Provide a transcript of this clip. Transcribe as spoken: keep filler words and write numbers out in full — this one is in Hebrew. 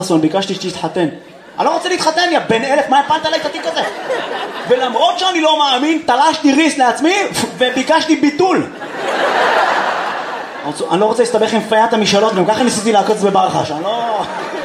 ביקשתי שתתחתן. אני לא רוצה להתחתן, יא בן אלף, מה הפלת עליי את התיק הזה? ולמרות שאני לא מאמין, תלשתי ריס לעצמי וביקשתי ביטול. אני לא רוצה להסתבך עם פיית המשאלות, גם ככה ניסיתי לעקוץ בברחש, אני לא...